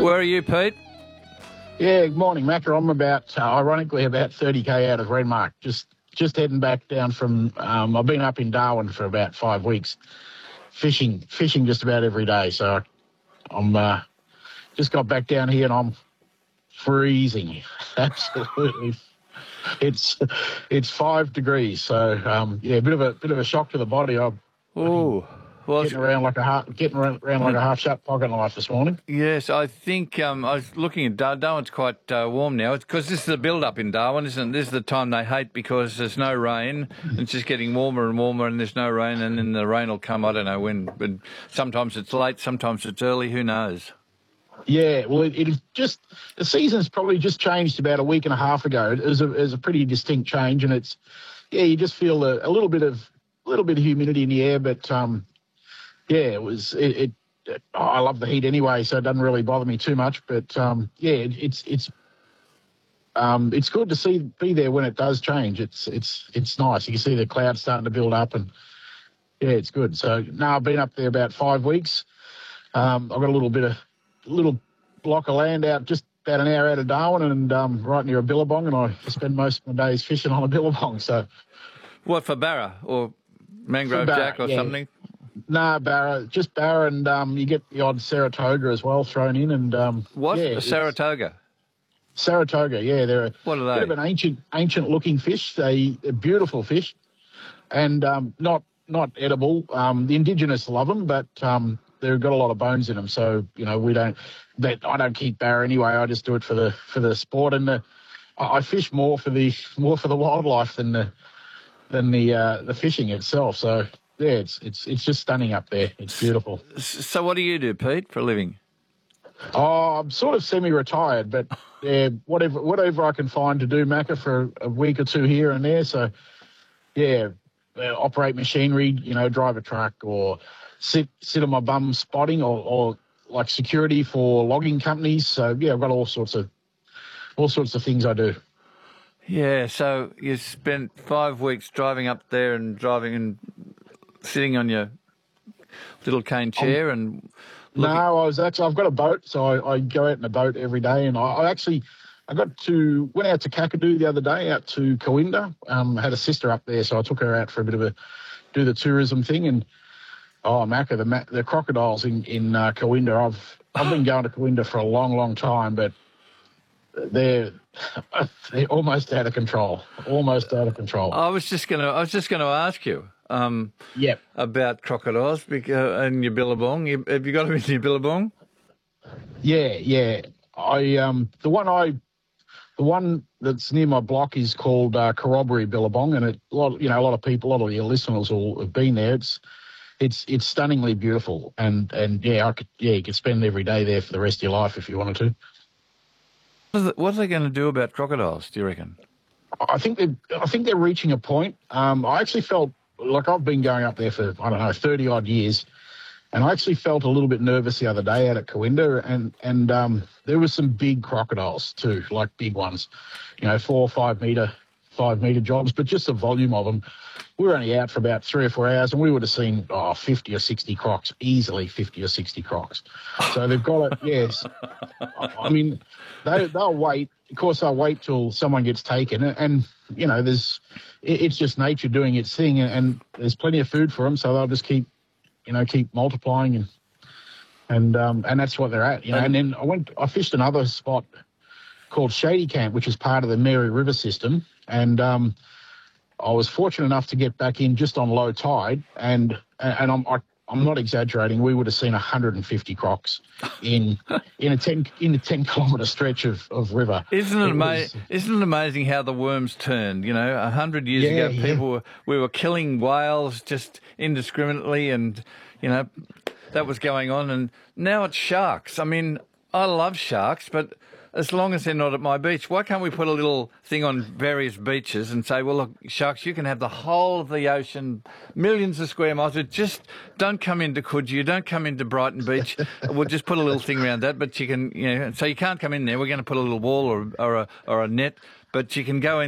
Where are you, Pete? Yeah, good morning, Macca. I'm ironically, about 30k out of Renmark. Just heading back down from, I've been up in Darwin for about 5 weeks, fishing just about every day. So I'm just got back down here and I'm freezing. Absolutely. It's 5 degrees. So, yeah, a bit of a shock to the body. Oh, well, getting around like a half shut pocket knife this morning. yes, I think I was looking at Darwin's quite warm now because this is the build-up in Darwin, isn't it? This is the time they hate because there's no rain. It's just getting warmer and warmer, and there's no rain, and then the rain will come. I don't know when, but sometimes it's late, sometimes it's early. Who knows? Yeah, well, it is just the season's probably just changed about a week and a half ago. It was a pretty distinct change, and it's you just feel a little bit of humidity in the air, but yeah, I love the heat anyway, so it doesn't really bother me too much. But yeah, it's good to be there when it does change. It's nice. You can see the clouds starting to build up, and yeah, it's good. So now I've been up there about 5 weeks. I've got a little block of land out just about an hour out of Darwin, and right near a billabong, and I spend most of my days fishing on a billabong. So, what, for barra or mangrove jack or something? No, just barra, and you get the odd Saratoga as well thrown in. And what? Yeah, a Saratoga? Saratoga, yeah, they're what are they? Bit of an ancient-looking fish. They're beautiful fish, and not edible. The indigenous love them, but they've got a lot of bones in them. So I don't keep barra anyway. I just do it for the sport, and I fish more for the wildlife than the fishing itself. So. Yeah, it's just stunning up there. It's beautiful. So what do you do, Pete, for a living? Oh, I'm sort of semi-retired, but yeah, whatever I can find to do, Macca, for a week or two here and there. So, yeah, operate machinery, drive a truck, or sit on my bum spotting, or like security for logging companies. So yeah, I've got all sorts of things I do. Yeah, so you spent 5 weeks driving up there and sitting on your little cane chair and looking. No, I've got a boat, so I go out in a boat every day, and I went out to Kakadu the other day, out to Coimbra. Had a sister up there, so I took her out for a bit of do the tourism thing, and Macca, the crocodiles in Coimbra. I've been going to Coimbra for a long, long time, but they're almost out of control. Almost out of control. I was just gonna ask you. About crocodiles and your billabong. Have you got them in your billabong? Yeah. The one that's near my block is called Corroboree Billabong, and a lot of your listeners will have been there. It's stunningly beautiful, and yeah, you could spend every day there for the rest of your life if you wanted to. What are they going to do about crocodiles, do you reckon? I think they're reaching a point. I actually felt like I've been going up there for, 30 odd years. And I actually felt a little bit nervous the other day out at Coimbra, and there was some big crocodiles too, like big ones, 4 or 5 metre jobs, but just the volume of them. We were only out for about 3 or 4 hours, and we would have seen 50 or 60 crocs, easily 50 or 60 crocs. So they've got it. Yes, I mean they'll wait. Of course, they'll wait till someone gets taken, and it's just nature doing its thing, and there's plenty of food for them, so they'll just keep multiplying, and that's what they're at, And then I fished another spot called Shady Camp, which is part of the Mary River system, and I was fortunate enough to get back in just on low tide, and I'm not exaggerating. We would have seen 150 crocs in a 10 kilometre stretch of river. Isn't it amazing how the worms turned? 100 years ago, we were killing whales just indiscriminately, and that was going on. And now it's sharks. I mean, I love sharks, but as long as they're not at my beach, why can't we put a little thing on various beaches and say, well, look, sharks, you can have the whole of the ocean, millions of square miles, but just don't come into Coogee, don't come into Brighton Beach. We'll just put a little thing around that, but you can, so you can't come in there. We're going to put a little wall or a net, but you can go in.